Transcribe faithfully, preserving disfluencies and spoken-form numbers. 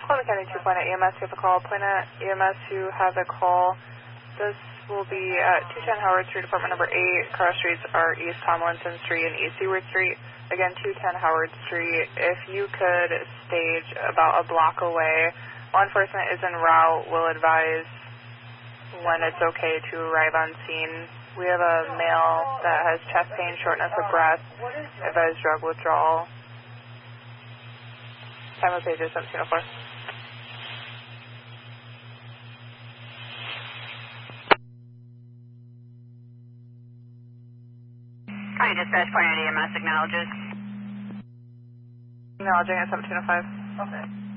Fulton County two Planet E M S, you have a call. Planet E M S, you have a call. This will be at two ten Howard Street, apartment number eight. Cross streets are East Tomlinson Street and East Seward Street. Again, two ten Howard Street. If you could stage about a block away, law enforcement is en route. We'll advise when it's okay to arrive on scene. We have a male that has chest pain, shortness of breath, advised drug withdrawal. Time of page is seventeen oh four. County Dispatch, Planet E M S acknowledges. Acknowledging at seventeen oh five. Okay.